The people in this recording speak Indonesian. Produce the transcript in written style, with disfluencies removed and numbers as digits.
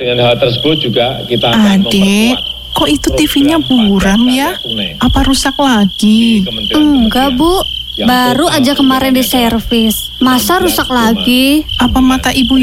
dengan hal tersebut juga kita akan Adek, kok itu TV-nya buram ya? Apa rusak lagi? Enggak, Bu. Baru aja kemarin diservis. Masa rusak lagi? Apa mata ibu